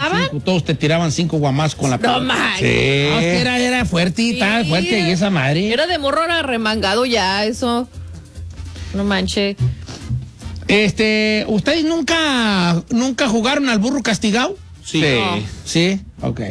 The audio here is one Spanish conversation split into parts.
todos te tiraban 5 guamás con la pelota. No manches. Sí. No, es que era fuerte y tal, fuerte y esa madre. Era de morro, era remangado ya, eso. No manches. ¿Ustedes nunca jugaron al burro castigado? Sí. No. Sí, ok.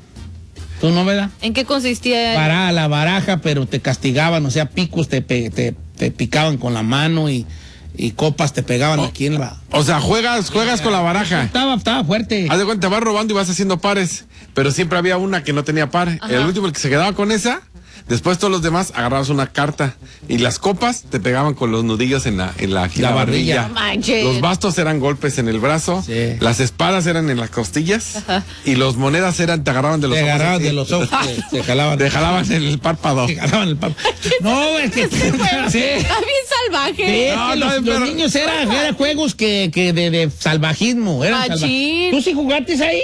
¿Tú no, verdad? ¿En qué consistía? Para la baraja, pero te castigaban, o sea, picos te picaban con la mano y copas te pegaban aquí en la... O sea, juegas con la baraja. Estaba fuerte. Haz de cuenta, te vas robando y vas haciendo pares, pero siempre había una que no tenía par. Ajá. El último, el que se quedaba con esa, después todos los demás agarrabas una carta y las copas te pegaban con los nudillos en la barrilla. Los bastos eran golpes en el brazo, sí. Las espadas eran en las costillas. Ajá. Y los monedas te agarraban de los ojos. Te agarraban de los ojos, te jalaban. Te jalaban el párpado. Te jalaban el párpado. No, es que... sí. Está bien salvaje. Sí, los niños eran juegos que de salvajismo. ¿Tú sí jugaste ahí?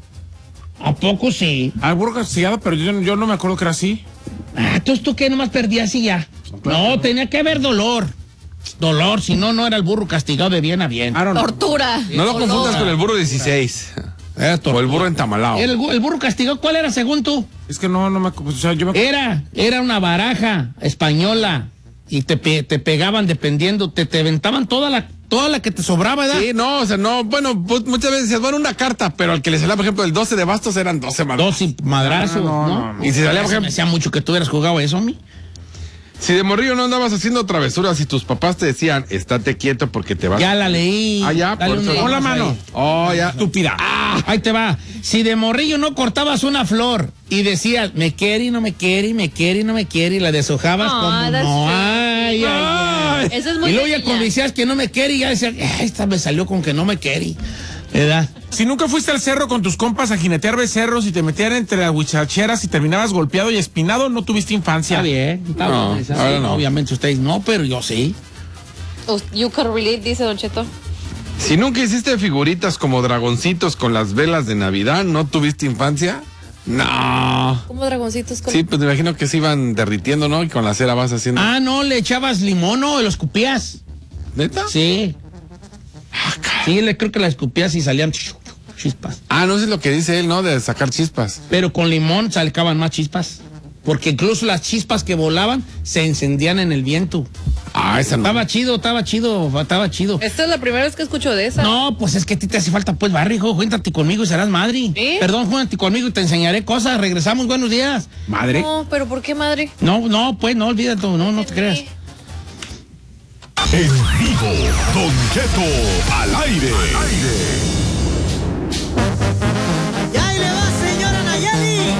¿A poco sí? Al burro castigado, pero yo no me acuerdo que era así. Entonces tú qué nomás perdías y ya. No, tenía que haber dolor. Dolor, si no era el burro castigado de bien a bien. Tortura. No lo confundas con el burro 16. O el burro entamalado. El burro castigado, ¿cuál era según tú? Es que no me acuerdo. O sea, yo me... Era una baraja española. Y te pegaban dependiendo, te aventaban toda la que te sobraba, ¿verdad? Sí, no, o sea, no, bueno, pues muchas veces decías, bueno, una carta, pero al que le salía, por ejemplo, el 12 de bastos eran 12 madrazos. 12 madrazos, ¿no? Y si salía, por ejemplo... Me hacía mucho que tú hubieras jugado eso, mi. Si de morrillo no andabas haciendo travesuras y tus papás te decían, estate quieto porque te vas... Ya la leí. Ah, ya, por eso. Pon la mano. Ahí. Oh, ya. Estúpida. Ahí te va. Si de morrillo no cortabas una flor y decías, me quiere y no me quiere, y me quiere y no me quiere, y la deshojabas como no. Ay. Eso es muy y luego ya cuando decías que no me quiere, y ya decías, esta me salió con que no me quiere. ¿Verdad? Si nunca fuiste al cerro con tus compas a jinetear becerros y te metían entre las huichacheras y terminabas golpeado y espinado, no tuviste infancia. Está bien. Ahora no. Obviamente ustedes no, pero yo sí. You could relate, dice Don Cheto. Si nunca hiciste figuritas como dragoncitos con las velas de Navidad, ¿no tuviste infancia? No. ¿Cómo dragoncitos? Sí, pues me imagino que se iban derritiendo, ¿no? Y con la cera vas haciendo... no, le echabas limón, ¿no? Y lo escupías. ¿Neta? Sí. Sí, creo que la escupías y salían chispas. No, eso es lo que dice él, ¿no? De sacar chispas. Pero con limón sacaban más chispas. Porque incluso las chispas que volaban se encendían en el viento. Esa no. Estaba chido. Esta es la primera vez que escucho de esa. No, pues es que a ti te hace falta, pues, barrio, hijo. Júntate conmigo y serás madre. ¿Sí? Perdón, júntate conmigo y te enseñaré cosas. Regresamos, buenos días. ¿Madre? No, pero ¿por qué madre? No, pues, no, olvídate, no te creas. En vivo, Don Cheto al aire.